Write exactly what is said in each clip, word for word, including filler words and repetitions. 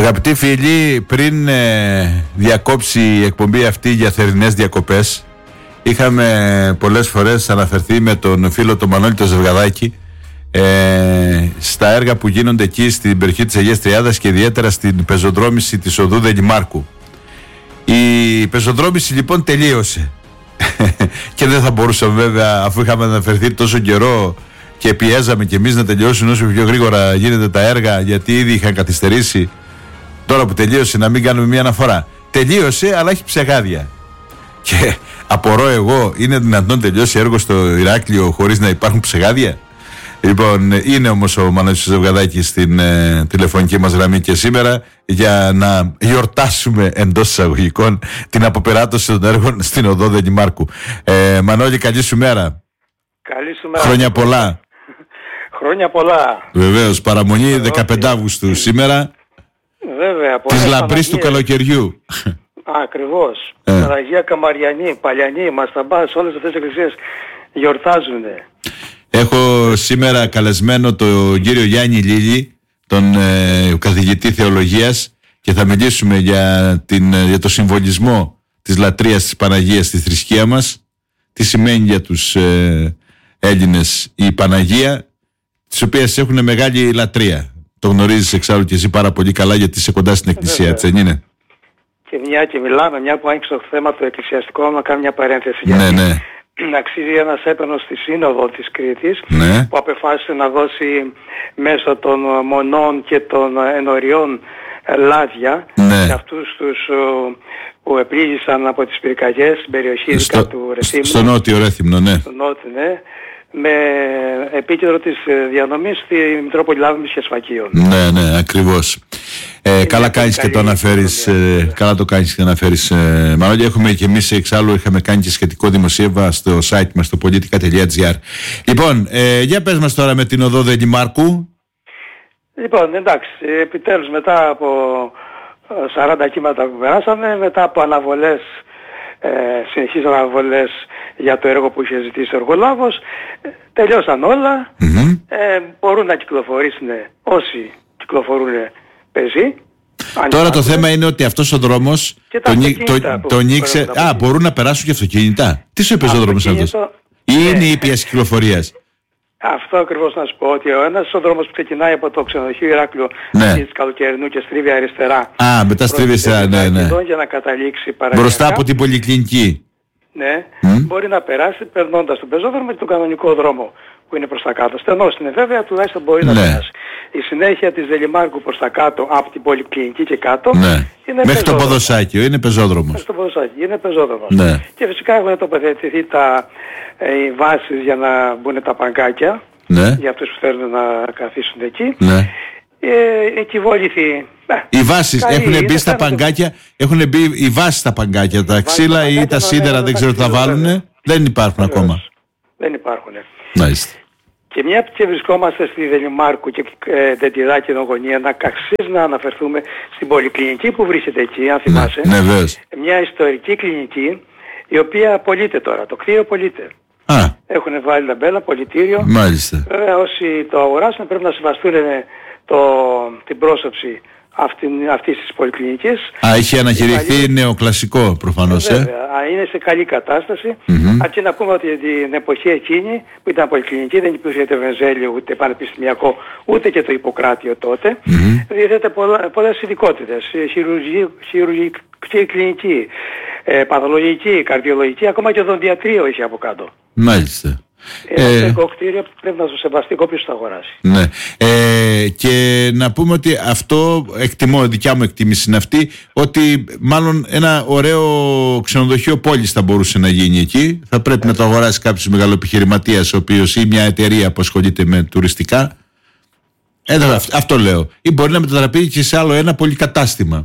Αγαπητοί φίλοι, πριν ε, διακόψει η εκπομπή αυτή για θερινές διακοπές, είχαμε πολλές φορές αναφερθεί με τον φίλο τον Μανώλη το Ζευγαδάκη ε, στα έργα που γίνονται εκεί στην περιοχή της Αγίας Τριάδας και ιδιαίτερα στην πεζοδρόμηση της οδού Δελιμάρκου. Η πεζοδρόμηση λοιπόν τελείωσε και δεν θα μπορούσαμε βέβαια, αφού είχαμε αναφερθεί τόσο καιρό και πιέζαμε κι εμείς να τελειώσουν όσο πιο γρήγορα γίνεται τα έργα, γιατί ήδη είχαν καθυστερήσει. Τώρα που τελείωσε να μην κάνουμε μια αναφορά. Τελείωσε, αλλά έχει ψεγάδια. Και απορώ εγώ, είναι δυνατόν τελειώσει έργο στο Ηράκλειο χωρίς να υπάρχουν ψεγάδια? Λοιπόν, είναι όμως ο Μανώλης Ζευγαδάκης στην ε, τηλεφωνική μας γραμμή και σήμερα για να γιορτάσουμε εντός εισαγωγικών την αποπεράτωση των έργων στην οδό Δελιμάρκου. Ε, Μανώλη, καλή σου μέρα. Καλή σου μέρα. Χρόνια πολλά. Χρόνια πολλά. Βεβαίως, παραμονή δεκαπέντε Αυγούστου σήμερα. Βέβαια. Της λαμπρής του καλοκαιριού. Ακριβώς. Ε. Παναγία Καμαριανή, Παλιανή, Μασταμπάς, όλες αυτές τις εκκλησίες γιορτάζουν. Έχω σήμερα καλεσμένο τον κύριο Γιάννη Λίλη, τον ε, καθηγητή θεολογίας, και θα μιλήσουμε για, την, για το συμβολισμό της λατρείας της Παναγίας στη θρησκεία μας, τι σημαίνει για τους ε, Έλληνες η Παναγία, τις οποίες έχουν μεγάλη λατρεία. Το γνωρίζεις εξάλλου και εσύ πάρα πολύ καλά, γιατί είσαι κοντά στην εκκλησία, έτσι δεν είναι? Και μια και μιλάμε, μια που άνοιξε το θέμα το εκκλησιαστικό, να κάνω μια παρένθεση. Ναι, γιατί ναι. να αξίζει ένας έπαινος στη Σύνοδο της Κρήτης, Ναι. που απεφάσισε να δώσει μέσω των μονών και των ενωριών λάδια, Ναι. σε αυτούς τους που επλήγησαν από τις πυρκαγιές στην περιοχή Στο, του Ρεθύμνου. στο νότιο Ρέθυμνο, ναι. Στο νότιο, ναι. Με επίκεντρο της διανομής στη Μητρόπολη Λάβμης και Σφακίων. Ναι, ναι, ακριβώς. Ε, καλά κάνεις και το αναφέρεις, ε, καλά το κάνεις και το αναφέρεις, ε, Μανώλη. Έχουμε και εμείς εξάλλου είχαμε κάνει και σχετικό δημοσίευμα στο site μας, στο politica τελεία gr. Λοιπόν, ε, για πες μας τώρα με την οδό Δελιμάρκου. Λοιπόν, εντάξει, επιτέλους μετά από σαράντα κύματα που περάσαμε, μετά από αναβολές, ε, συνεχείς αναβολές για το έργο που είχε ζητήσει ο εργολάβος, ε, τελειώσαν όλα, Mm-hmm. ε, μπορούν να κυκλοφορήσουν όσοι κυκλοφορούν πεζοί. Τώρα το θέμα είναι ότι αυτός ο δρόμος τον, το, το, τον ήξε... Α, μπορούν να περάσουν και αυτοκίνητα. Τι σου είπε ο δρόμος αυτός? Ή ναι. είναι ήπιας κυκλοφορίας? Αυτό ακριβώς να σου πω, ότι ο ένας ο δρόμος που ξεκινάει από το ξενοδοχείο Ηράκλειο, ναι, της Καλοκαιρινού και στρίβει αριστερά. Α, μετά στρίβει αριστερά, ναι, ναι. Για να καταλήξει παραγωγικά μπροστά από την πολυκλινική. Ναι, Mm. μπορεί να περάσει περνώντας τον πεζόδρομο και τον κανονικό δρόμο που είναι προς τα κάτω. Στενός είναι βέβαια, τουλάχιστον μπορεί Ναι. να περάσει. Η συνέχεια της Δελιμάρκου προς τα κάτω, από την πολυκλινική και κάτω, Ναι. είναι Μέχρι το ποδοσάκιο, είναι πεζόδρομος. Μέχρι το ποδοσάκι, είναι πεζόδρομος. Ναι. Και φυσικά έχουν τοποθετηθεί τα, ε, οι βάσεις για να μπουν τα παγκάκια, Ναι. για αυτούς που θέλουν να καθίσουν εκεί. Ναι. Ε, εκεί βοήθη. Οι βάσεις έχουν μπει στα παγκάκια, έχουν μπει οι βάσεις στα παγκάκια, τα ξύλα ή τα σίδερα, δεν ξέρω τι θα βάλουν, δεν υπάρχουν ακόμα. Δεν υπάρχουν. Μάλιστα. Και μια και βρισκόμαστε στη Δελιμάρκου και ε, Δεντιδάκη Νογωνία, να αξίζει να αναφερθούμε στην πολυκλινική που βρίσκεται εκεί, αν θυμάσαι. Ναι, βέβαιως. Μια ιστορική κλινική, η οποία πωλείται τώρα. Το κτίριο πωλείται. Α, Έχουν βάλει ταμπέλα, πολιτήριο. μάλιστα. Βέβαια όσοι το αγοράσουν πρέπει να συμβαστούν το, την πρόσωψη αυτή, αυτής της πολυκλινικής. Α, είχε αναχειρηθεί νεοκλασικό προφανώς, ε. Βέβαια, α, είναι σε καλή κατάσταση. Mm-hmm. Αρκεί να πούμε ότι την εποχή εκείνη που ήταν πολυκλινική δεν υπήρχε ούτε Βενζέλιο, ούτε πανεπιστημιακό, ούτε και το Ιπποκράτιο τότε. Mm-hmm. Διαθέτει πολλές ειδικότητες. Χειρουργική, κλινική, ε, παθολογική, καρδιολογική, ακόμα και οδοντιατρίο είχε από κάτω. Μάλιστα. Ένα Ε, ιστορικό κτίριο πρέπει να το σεβαστεί όποιος θα αγοράσει. Ναι. Ε, και να πούμε ότι αυτό, εκτιμώ, δικιά μου εκτίμηση είναι αυτή, ότι μάλλον ένα ωραίο ξενοδοχείο πόλης θα μπορούσε να γίνει εκεί. Θα πρέπει να το αγοράσει κάποιος μεγαλοεπιχειρηματίας, ο οποίος, ή μια εταιρεία που ασχολείται με τουριστικά. Ε, αυτό λέω. Ή μπορεί να μετατραπεί και σε άλλο ένα πολυκατάστημα.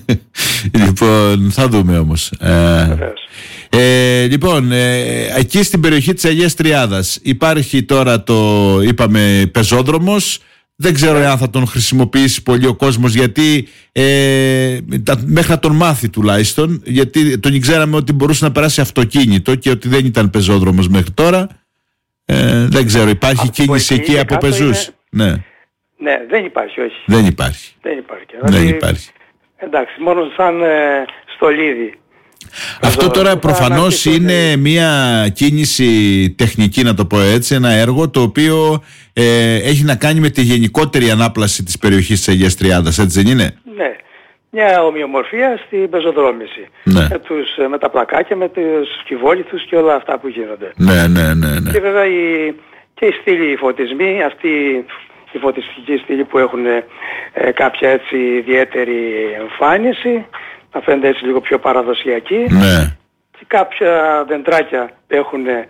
Λοιπόν, θα δούμε όμως. Ε, ε, λοιπόν, ε, εκεί στην περιοχή της Αγίας Τριάδας υπάρχει τώρα το, είπαμε, πεζόδρομος. Δεν ξέρω αν θα τον χρησιμοποιήσει πολύ ο κόσμος, γιατί ε, τα, μέχρι να τον μάθει τουλάχιστον, γιατί τον ξέραμε ότι μπορούσε να περάσει αυτοκίνητο και ότι δεν ήταν πεζόδρομος μέχρι τώρα. Ε, δεν ξέρω, υπάρχει κίνηση εκεί από πεζούς? Είναι... Ναι. Ναι, δεν υπάρχει, όχι. Δεν υπάρχει. Δεν υπάρχει. Δεν δηλαδή, υπάρχει. Εντάξει, μόνο σαν ε, στολίδι. Αυτό τώρα προφανώς είναι μια κίνηση τεχνική, να το πω έτσι, ένα έργο το οποίο ε, έχει να κάνει με τη γενικότερη ανάπλαση της περιοχής της Αγίας Τριάδας, έτσι δεν είναι? Ναι, μια ομοιομορφία στην πεζοδρόμηση, ναι. με, τους, με τα πλακάκια, με τους κυβόληθους και όλα αυτά που γίνονται. Ναι, ναι, ναι, ναι. Και βέβαια η, και οι στήλοι, οι φωτισμοί, αυτή η φωτιστική στήλη που έχουν ε, κάποια έτσι ιδιαίτερη εμφάνιση, να φαίνεται έτσι λίγο πιο παραδοσιακή. Ναι. Και κάποια δεντράκια έχουν, ε,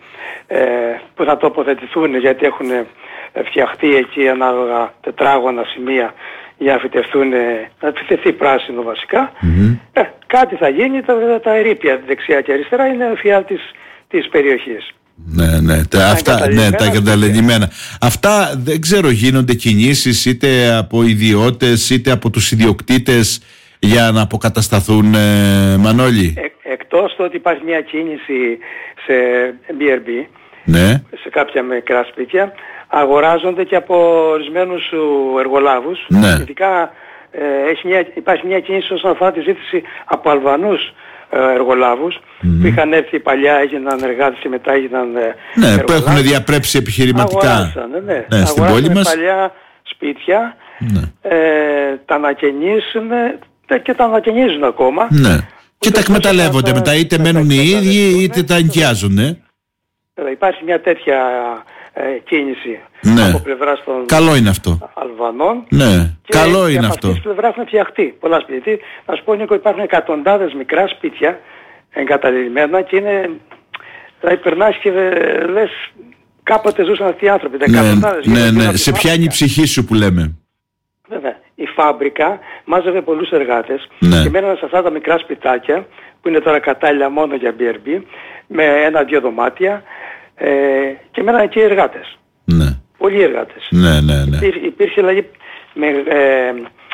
που θα τοποθετηθούν γιατί έχουν φτιαχτεί εκεί ανάλογα τετράγωνα σημεία για να φυτευτούν, να φυτευτεί πράσινο βασικά. Mm-hmm. Ε, κάτι θα γίνει, τα, τα ερείπια δεξιά και αριστερά είναι εφιάλτης της περιοχής. Ναι, ναι, τα, αυτά, ναι, τα εγκαταλελειμμένα. Αυτά δεν ξέρω, γίνονται κινήσεις είτε από ιδιώτες είτε από τους ιδιοκτήτες για να αποκατασταθούν, ε, Μανώλη? Ε, εκτός το ότι υπάρχει μια κίνηση σε μπι αρ μπι, ναι. σε κάποια μικρά σπίτια, αγοράζονται και από ορισμένους εργολάβους. Ναι. Ειδικά ε, έχει μια, υπάρχει μια κίνηση όσον αφορά τη ζήτηση από Αλβανούς ε, εργολάβους mm-hmm. που είχαν έρθει παλιά, έγιναν εργάτες και μετά έγιναν ε, ναι, εργολάβους. Που έχουν διαπρέψει επιχειρηματικά. Αγοράσανε, ναι. Ναι, στην πόλη μας. Παλιά σπίτια, ναι. ε, τα ανακαινήσουν και τα ανακαινίζουν ακόμα. Ναι. Και τα εκμεταλλεύονται μετά, είτε μένουν οι ίδιοι είτε τα ενοικιάζουν. Ε. Υπάρχει μια τέτοια ε, κίνηση, ναι. από πλευράς των Καλό είναι αυτό. Αλβανών. Ναι. Και Καλό και είναι από αυτό. αυτής της πλευράς έχουν φτιαχτεί πολλά σπίτια. Να σου πω, Νίκο, υπάρχουν εκατοντάδες μικρά σπίτια εγκαταλελειμμένα και είναι, δηλαδή περνάς και λες κάποτε ζούσαν αυτοί οι άνθρωποι. Ναι, ναι, ναι. Σε πιάνει η ψυχή σου που λέμε. Βέβαια. Η φάμπρικα μάζευε πολλούς εργάτες, ναι. και μέναν σε αυτά τα μικρά σπιτάκια που είναι τώρα κατάλληλα μόνο για μπι αρ μπι, με ένα-δύο δωμάτια, ε, και μέναν εκεί εργάτες. Ναι. Πολλοί εργάτες. Ναι, ναι, ναι. Υπήρχε, υπήρχε δηλαδή με, ε,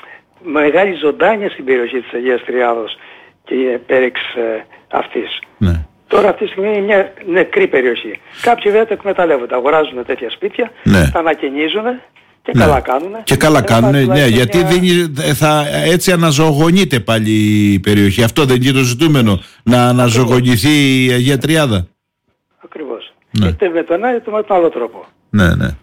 μεγάλη ζωντάνια στην περιοχή της Αγίας Τριάδος και η πέριξ ε, αυτής. Ναι. Τώρα αυτή τη στιγμή είναι μια νεκρή περιοχή. Κάποιοι βέβαια τα εκμεταλλεύονται, αγοράζουν τέτοια σπίτια, ναι. τα ανακαινίζουν. Και ναι. καλά κάνουνε. Και καλά κάνουνε, ναι, γιατί μια... δίνει, θα, έτσι αναζωογονείται πάλι η περιοχή. Αυτό δεν είναι το ζητούμενο, να αναζωογονηθεί η Αγία Τριάδα. Ακριβώς. Ναι. Είτε με τον ένα είτε με τον άλλο τρόπο. Ναι, ναι.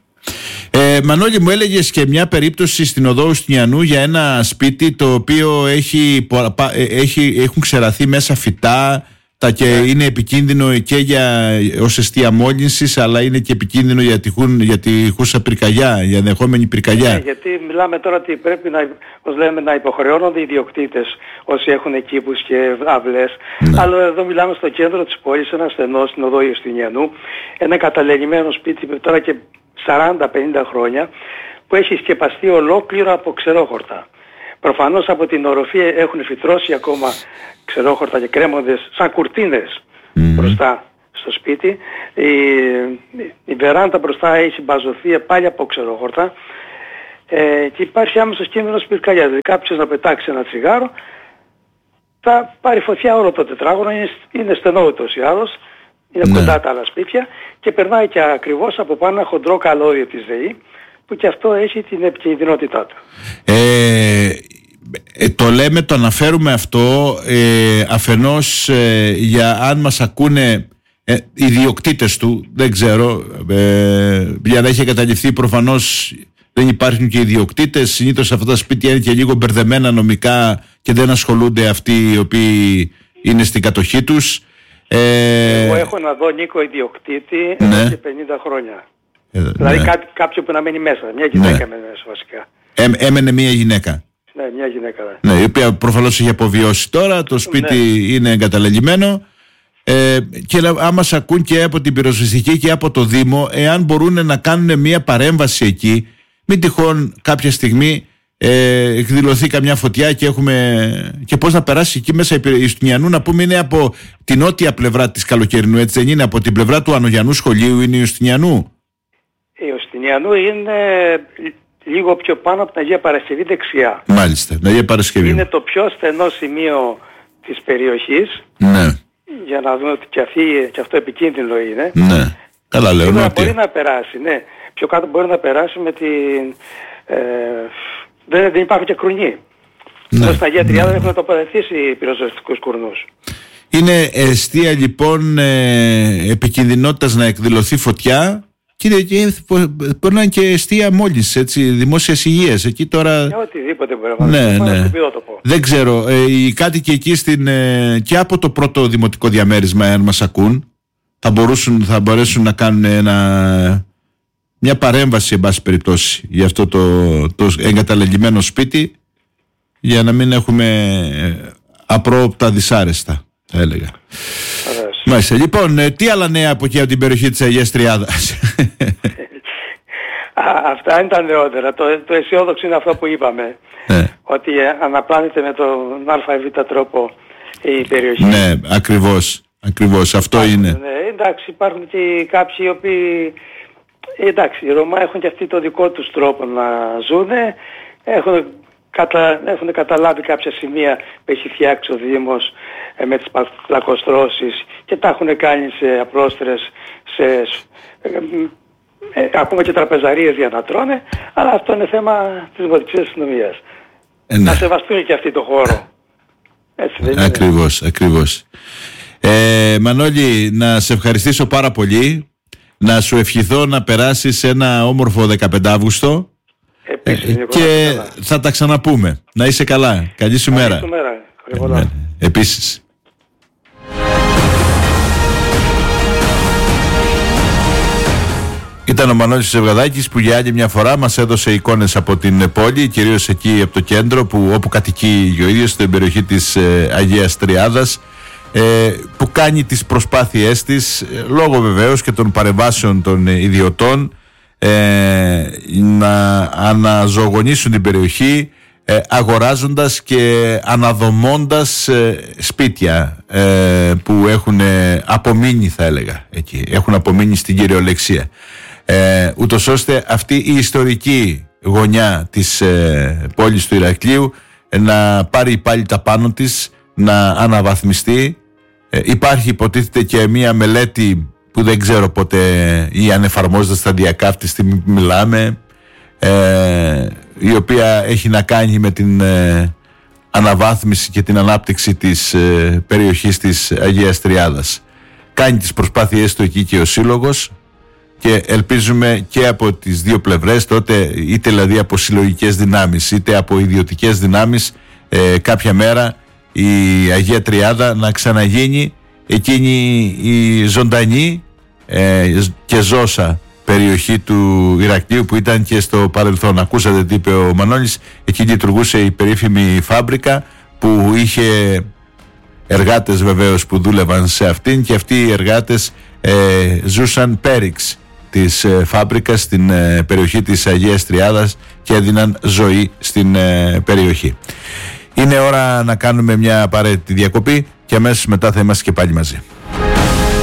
Ε, Μανώλη, μου έλεγες και μια περίπτωση στην οδό Ουστινιανού για ένα σπίτι το οποίο έχει, έχει, έχουν ξεραθεί μέσα φυτά, τα και yeah. είναι επικίνδυνο και για ως αιστεία μόλυνσης, αλλά είναι και επικίνδυνο για τη, για τη χούσα πυρκαγιά, για ενδεχόμενη πυρκαγιά. Yeah, γιατί μιλάμε τώρα ότι πρέπει να, ως λέμε, να υποχρεώνονται οι ιδιοκτήτες όσοι έχουν κήπους και αυλές. Yeah. Αλλά εδώ μιλάμε στο κέντρο της πόλης, ένα στενό στην οδό Ιουστινιανού, ένα καταλεγημένο σπίτι τώρα και σαράντα πενήντα χρόνια, που έχει σκεπαστεί ολόκληρο από ξερόχορτα. Προφανώς από την οροφή έχουν φυτρώσει ακόμα ξερόχορτα και κρέμοντες σαν κουρτίνες mm. μπροστά στο σπίτι. Η, η βεράντα μπροστά έχει μπαζωθεί πάλι από ξερόχορτα, ε, και υπάρχει άμεσος κίνδυνος πυρκαγιάς. Δηλαδή κάποιος να πετάξει ένα τσιγάρο, θα πάρει φωτιά όλο το τετράγωνο, είναι, είναι στενό ούτως ή άλλως, είναι ναι. κοντά τα άλλα σπίτια και περνάει και ακριβώς από πάνω ένα χοντρό καλώδιο της ΔΕΗ, που και αυτό έχει την επικινδυνότητά του. Ε, ε, το λέμε, το αναφέρουμε αυτό ε, αφενός ε, για αν μας ακούνε ε, οι ιδιοκτήτες του, δεν ξέρω, ε, για να έχει εγκαταλειφθεί προφανώς δεν υπάρχουν και ιδιοκτήτες, συνήθως αυτά τα σπίτια είναι και λίγο μπερδεμένα νομικά και δεν ασχολούνται αυτοί οι οποίοι είναι στην κατοχή τους. Ε, Εγώ έχω να δω, Νίκο, ιδιοκτήτη ναι. εδώ και πενήντα χρόνια. Ε, δηλαδή ναι. κά, κάποιο που να μένει μέσα. Μια γυναίκα ναι. έμενε μέσα βασικά. Ε, έμενε μια γυναίκα. Ναι, μια γυναίκα. Ναι, ναι η οποία προφανώς έχει αποβιώσει τώρα. Το σπίτι ναι. είναι εγκαταλελειμμένο. Ε, και άμα σε ακούν και από την πυροσβεστική και από το Δήμο, εάν μπορούν να κάνουν μια παρέμβαση εκεί, μην τυχόν κάποια στιγμή ε, εκδηλωθεί καμιά φωτιά και έχουμε. Και πώς να περάσει εκεί μέσα η Ιουστινιανού, να πούμε είναι από την νότια πλευρά της Καλοκαιρινού, έτσι δεν είναι? Από την πλευρά του Ανογιανού σχολείου είναι η Ιουστινιανού. Η Ιουστινιανού είναι λίγο πιο πάνω από την Αγία Παρασκευή δεξιά. Μάλιστα, την Αγία Παρασκευή. Είναι το πιο στενό σημείο της περιοχής. Ναι. Για να δούμε ότι και, αυτή, και αυτό επικίνδυνο είναι. Ναι. Καλά λέω. Μπορεί ότι... να περάσει, ναι. Πιο κάτω μπορεί να περάσει με την... Ε, δεν, δεν υπάρχουν και κρουνοί. Ναι. Εδώ στην Αγία Τριάδα έχουν τοποθετήσει πυροσβεστικούς κουρνούς. Είναι αιστεία λοιπόν ε, επικινδυνότητας να εκδηλωθεί φωτιά. Κύριε, και μπορεί να είναι και αιστεία μόλις, έτσι, δημόσιας υγείας. Εκεί τώρα. Για οτιδήποτε μπορεί να ναι, ναι. Δεν ξέρω. Ε, οι κάτοικοι εκεί στην, ε, και από το πρώτο δημοτικό διαμέρισμα, αν μας ακούν, θα, μπορούσουν, θα μπορέσουν να κάνουν ένα, μια παρέμβαση, εν πάση περιπτώσει, για αυτό το, το εγκαταλελειμμένο σπίτι, για να μην έχουμε απρόοπτα δυσάρεστα, θα έλεγα. Μάλιστα. Λοιπόν, τι άλλα νέα από εκεί από την περιοχή της Αγίας Τριάδας? Αυτά είναι τα νεότερα. Το, το αισιόδοξο είναι αυτό που είπαμε. Ναι. Ότι αναπλάνεται με τον α ή β τρόπο η περιοχή. Ναι, ακριβώς. Ακριβώς. Αυτό Ά, είναι. Ναι, εντάξει, υπάρχουν και κάποιοι οι οποίοι... Εντάξει, οι Ρωμά έχουν και αυτοί το δικό τους τρόπο να ζουν. Έχουν, κατα... έχουν καταλάβει κάποια σημεία που έχει φτιάξει ο Δήμος ε, με τις πλακοστρώσεις και τα έχουν κάνει σε απλόστρες, σε... Ε, ε, ακόμα και τραπεζαρίες για να τρώνε, αλλά αυτό είναι θέμα της δημοτικής αστυνομίας. Ε, ναι. Να σεβαστούν και αυτοί το χώρο. Έτσι δεν είναι? Ακριβώς, ακριβώς. Ε, Μανώλη, να σε ευχαριστήσω πάρα πολύ, να σου ευχηθώ να περάσεις ένα όμορφο δεκαπέντε Αύγουστο. Επίσης, ε, και θα τα ξαναπούμε. Να είσαι καλά. Καλή σου μέρα. Καλή σου μέρα. Ε, επίσης. Ήταν ο Μανώλης Ζευγαδάκης που για άλλη μια φορά μας έδωσε εικόνες από την πόλη, κυρίως εκεί από το κέντρο που, όπου κατοικεί ο ίδιος, στην περιοχή της ε, Αγίας Τριάδας, ε, που κάνει τις προσπάθειές της, λόγω βεβαίως και των παρεμβάσεων των ιδιωτών, ε, να αναζωογονήσουν την περιοχή, ε, αγοράζοντας και αναδομώντας ε, σπίτια ε, που έχουν απομείνει, θα έλεγα, εκεί, έχουν απομείνει στην κυριολεξία. Ε, ούτως ώστε αυτή η ιστορική γωνιά της ε, πόλης του Ηρακλείου ε, να πάρει πάλι τα πάνω της, να αναβαθμιστεί. Ε, υπάρχει υποτίθεται και μια μελέτη που δεν ξέρω ποτέ ή αν εφαρμόζεται σταδιακά αυτή τη στιγμή που μιλάμε, ε, η οποία έχει να κάνει με την ε, αναβάθμιση και την ανάπτυξη της ε, περιοχής της Αγίας Τριάδας. Κάνει τις προσπάθειές του εκεί και ο Σύλλογος και ελπίζουμε και από τις δύο πλευρές, τότε είτε δηλαδή από συλλογικές δυνάμεις είτε από ιδιωτικές δυνάμεις, ε, κάποια μέρα η Αγία Τριάδα να ξαναγίνει εκείνη η ζωντανή ε, και ζώσα περιοχή του Ηρακλείου που ήταν και στο παρελθόν. Ακούσατε τι είπε ο Μανώλης, εκεί λειτουργούσε η περίφημη φάμπρικα που είχε εργάτες βεβαίως που δούλευαν σε αυτήν και αυτοί οι εργάτες ε, ζούσαν πέριξ της ε, φάμπρικας στην ε, περιοχή της Αγίας Τριάδας και έδιναν ζωή στην ε, περιοχή. Είναι ώρα να κάνουμε μια απαραίτητη διακοπή και αμέσως μετά θα είμαστε και πάλι μαζί.